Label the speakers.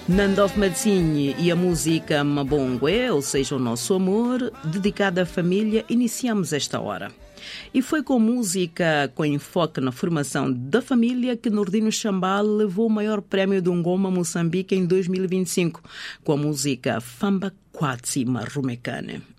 Speaker 1: Nandof Medicine e a música Mabongwe, ou seja, o nosso amor, dedicada à família, iniciamos esta hora. E foi com música com enfoque na formação da família que Nordino Chambal levou o maior prémio do Ngoma Moçambique em 2025, com a música Famba Kwatsi Marumekane.